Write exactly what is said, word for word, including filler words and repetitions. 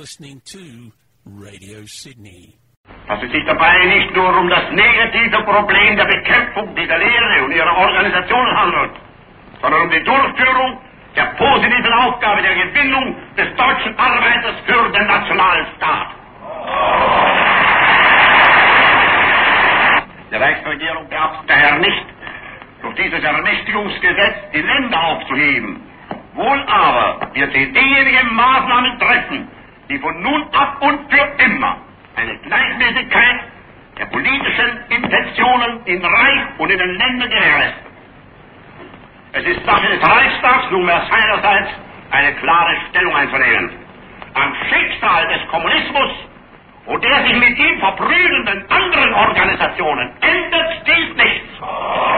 listening to Radio Sydney. Dass es sich dabei nicht nur um das negative Problem der Bekämpfung dieser Lehre und ihrer Organisation handelt, sondern um die Durchführung der positiven Aufgabe der Gewinnung des deutschen Arbeiters für den Nationalstaat. Die Reichsregierung beabsichtigt daher nicht, durch dieses Ermächtigungsgesetz die Länder aufzuheben. Wohl aber wird sie diejenigen Maßnahmen treffen, die von nun ab und für immer eine Gleichmäßigkeit der politischen Intentionen in Reich und in den Ländern gewährleisten. Es ist Sache des Reichstags nunmehr seinerseits eine klare Stellung einzunehmen. Am Schicksal des Kommunismus und der sich mit ihm verbrüdernden anderen Organisationen ändert dies nicht.